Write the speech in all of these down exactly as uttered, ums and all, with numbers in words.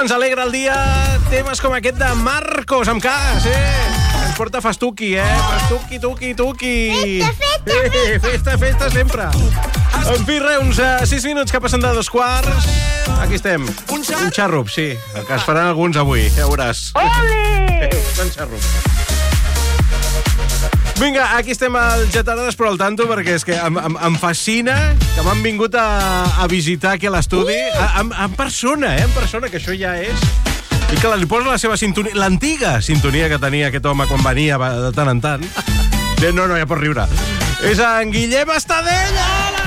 ens alegra el dia temes com aquest de Marcos, amb K, sí. Ens porta festuqui, eh? Festuqui, tuqui, tuqui. Festa, festa, eh, festa, festa sempre. En fi, res, uns uh, sis minuts que passen de dos quarts. Aquí estem. Un xarrup, sí. El que es faran alguns avui, ja veuràs. Ole! Un xarrup. Vinga, aquí estem al Getarades però al tanto, perquè és que em, em, em fascina que m'han vingut a, a visitar aquí a l'estudi. Uh! En, en persona, eh? En persona, que això ja és... I que li posa la seva sintonia, l'antiga sintonia que tenia aquest home quan venia de tant en tant. No, no, ja pots riure. És en Guillem Estadella!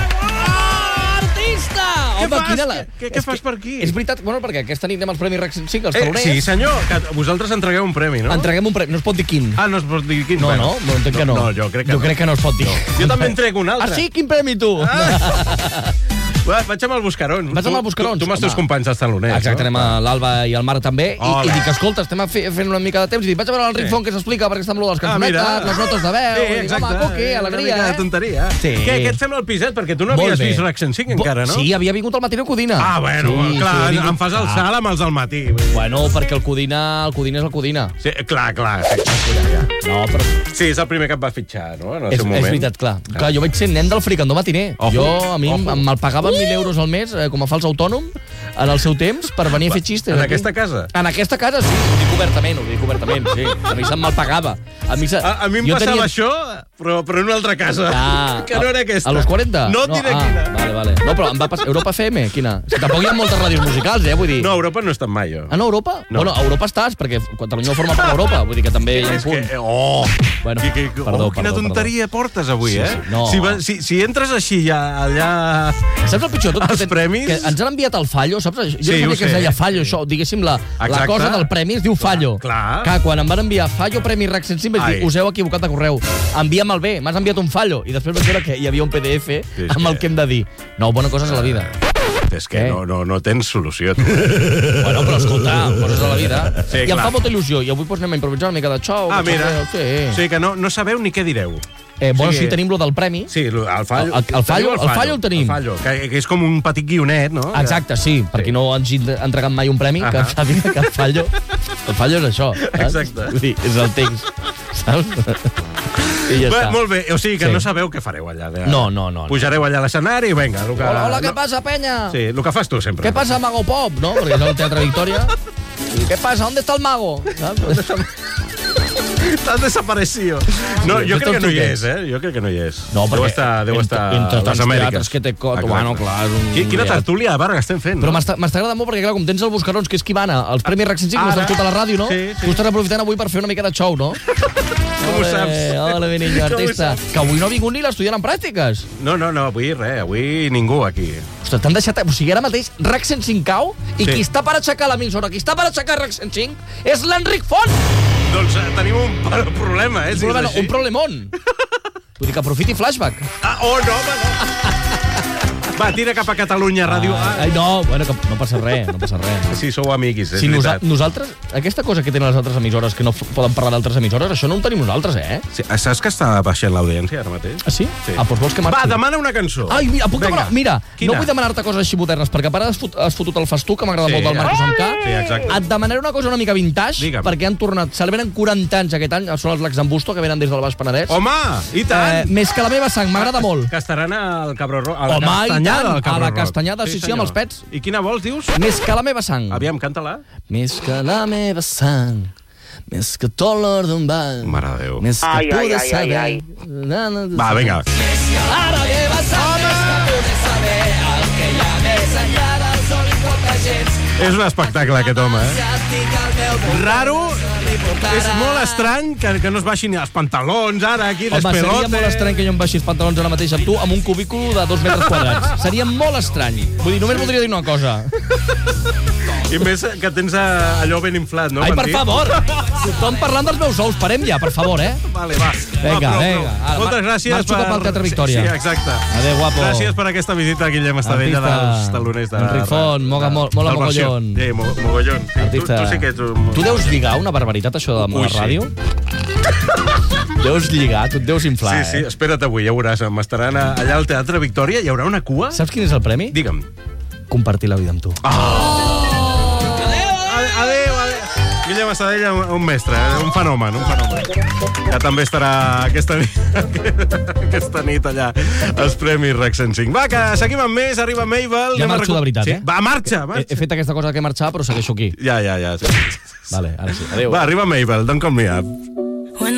Artista! Què Home, fas? quina la... Què, què fas per aquí? És veritat, bueno, perquè aquesta nit anem als Premis RAC cent cinc, els Eh, taloners. sí, senyor, que vosaltres entregueu un premi, no? Entreguem un premi, no es pot dir quin. Ah, no es pot dir quin? No, Bueno. no, no, entenc que no. No, jo crec que jo no. crec que no es pot dir. Jo també entrego un altre. Ah, sí? Quin premi, tu? Ah. Va, vaig amb el Buscarons. Vaig amb el Buscarons. Tu, tu amb els teus Home. companys dels taloners, Exacte, no? anem a l'Alba i al Marc també. I, Hola. I dic, escolta, estem fe, fent una mica de temps. I dic, vaig a veure l'Enric Sí. Font, que s'explica perquè està amb lo de les Ah, mira. cançonetes, les notes de veu. Sí, I dic, exacte. home, coqui, Una alegria, mica de eh? tonteria. Sí. Què, què et sembla el piset? Perquè tu no Molt havies bé. vist RAC cent cinc encara, no? Sí, havia vingut al Matiner Codina. Ah, bueno, sí, clar, sí, he vingut- em fas el Ah. salt amb els del matí. Vull dir. Bueno, perquè el Codina, el Codina és el Codina. Sí, clar, clar. Sí, ja, ja. No, però... Sí, és el primer que et va fitxar, no? En el És, seu és moment. veritat, clar. clar. Jo vaig ser nen del fricandó matiner. Ojo, jo, a mi, ojo. em me'l pagaven mil euros al mes, eh, com a fals autònom, en el seu temps, per venir a fer xistes. En aquí. aquesta casa? En aquesta casa, sí. Ho dic obertament, ho dic obertament, sí. A mi se'm me'l pagava. A mi, se... A, a mi em jo passava tenia... això, però, però en una altra casa. Ah, que no era aquesta. A los quaranta? No, no diré ah, quina. Vale, vale. No, però em va passar... Europa F M, quina? És que tampoc hi ha moltes ràdios musicals, eh, vull dir... No, a Europa no he estat mai, jo. Ah, no, Europa? No. Bueno, a Europa estàs, perquè Catalunya no forma part d'Europa, vull dir que també hi ha un És que, punt. oh, Bueno, que, que, perdó, oh, quina perdó, tonteria portes avui, Sí, eh? sí, no. Si, va, si, si entres així ja allà... Saps el pitjor de tot? Els Que- premis? Que ens han enviat el fallo, saps? Jo Sí, no ho sabia que es sé. deia fallo, això. Diguéssim, la, la Exacte. cosa del premi es diu fallo. clar. Que quan em van enviar fallo Premi RAC cent cinc vaig Ai. dir, us heu equivocat de correu. Envia'm el bé, m'has enviat un fallo. I després vaig veure que hi havia un P D F Sí, amb el que- que hem de dir. No, bona coses a la vida. És que Què? no, no, no tens solució. Tu. Bueno, però escolta, coses a la vida. Sí, I em clar. fa molta il·lusió. I avui doncs, anem a improvisar una mica de xou. Ah, que mira. xapeu, Sí. O sigui que no, no sabeu ni què direu. Eh, bueno, O sigui- sí, tenim lo del premi. Sí, el fallo. El- el fallo- Teniu el fallo el tenim. El fallo, que, que és com un petit guionet, no? Exacte, sí, per qui no hagi entregat mai un premi, que Ahà. sàpiga que el fallo, el fallo és això. Saps? Exacte. Vull dir, és el text, saps? I ja Bé, està. molt bé, o sigui que Sí. no sabeu què fareu allà. De... No, no, no. Pujareu allà a l'escenari i vinga. El que... Hola, hola, què no. passa, penya? Sí, el que fas tu sempre. ¿Qué pasa, Mago Pop? ¿No? Porque es el Teatro Victoria. ¿Qué pasa? ¿Dónde está el mago? ¿Sabes? T'has desaparecido. No, Sí, jo de crec que tots no hi aquests. és, eh? Jo crec que no hi és. No, deu perquè estar, deu entre- estar entre a les tants Amèriques. teatres que té cot, Exacte. bueno, clar, és un Qui- Quina liat. tertúlia de Varga estem fent, Però no? m'està m'està agradant molt perquè, clar, com tens el Buscarons, que és qui mana, els Premis RAC cent cinc, no Ara. estan tot a la ràdio, no? Sí, sí. Tu estàs aprofitant avui per fer una mica de xou, no? Com ho saps? Hola, mi niño Com ho artista. saps? Que avui no ha vingut ni l'estudiant en pràctiques. No, no, no, avui res, avui ningú aquí. Ostres, t'han deixat... O sigui, ara mateix RAC cent cinc cau i Sí. qui està per aixecar l'emissora, qui està per aixecar RAC cent cinc és l'Enric Font. Doncs eh, tenim un pro- problema, eh? Un, Si és problema, així. un problemón. Vull dir que aprofiti Flashback. Ah, oh, no, home, no. Va, tira cap a Catalunya Ràdio. Ah, Ai, no, bueno, que no passa res, no passa res. sí, sou amics, és Si nosa veritat. nosaltres, aquesta cosa que tenen les altres emissores, que no f- poden parlar d'altres emissores, això no ho tenim nosaltres, eh? Sí, saps que està baixant l'audiència ara mateix? Ah, sí? Sí. Ah, doncs vols que marxi? Va, demana una cançó. Ai, mira, puc Vinga. demanar... Mira, Quina? no vull demanar-te coses així modernes, perquè a part has, fot, has fotut el festuc, que m'agrada Sí, molt del Marcos amb K. Sí, exacte. Et demanaré una cosa una mica vintage, Digue'm. perquè han tornat, celebren quaranta anys aquest any, són els Laxambusto, que venen des del Baix Penedès. Home, i Eh, tant! més que la meva sang, m'agrada molt. Que estaran al Cabró Roc. A la Home, i castanyada tant, del Cabró a la Roc. castanyada, sí, sí, amb senyor. els pets. I quina vols, dius? Més que la meva sang. Aviam, canta-la. Més que la meva sang, més que tot l'or d'un ball. Mare de Déu. Més que Ai, ai, poder ai, ai, saber... ai. Na, na, na, Va, vinga. A la meva sang, més que poder saber el que hi ha més enllà del sol i poca gens. És un espectacle, aquest home, eh? Raro, és molt estrany que, que no es baixin ni els pantalons, ara, aquí, Home, seria despelote. molt estrany que jo em baixi els pantalons ara mateix amb tu amb un cubícul de dos metres quadrats. Seria molt estrany. Vull dir, només voldria dir una cosa. I més que tens eh, allò ben inflat, no? Ai, per Mentir? favor! Tothom parlant dels meus ous. Parem ja, per favor, eh? Vale, va. Vinga, va, prou, vinga. prou. Ara, Moltes mar- gràcies marxo per... cap al Teatre Victòria. Sí, exacte. Adéu, guapo. Gràcies per aquesta visita a Guillem Estadella dels taloners de... Enric Font, moga, mo- mola del Versió. mogollon. Sí, mo mogollon. Sí, tu, Artista. tu sí que ets un... Tu deus lligar una barbaritat, això de Ui, la sí. ràdio? Deus lligar, tu et deus inflar, Sí, sí, eh? espera't avui, ja veuràs. M'estaran a- allà al Teatre Victòria. Hi haurà una cua? Saps quin és el premi? Digue'm. Compartir la vida amb tu. Ah! Guillem Estadella, un, un mestre, eh? un fenomen, un fenomen. Que també estarà aquesta nit, aquesta nit allà als Premis Rec cent cinc. Va, que seguim amb més, arriba Mabel. Ja marxo de veritat, sí? eh? Va, marxa, marxa. He, he fet aquesta cosa que marxar, però segueixo aquí. Ja, ja, ja. Sí. Vale, ara sí. Adéu. Va, arriba Mabel, don't call me up.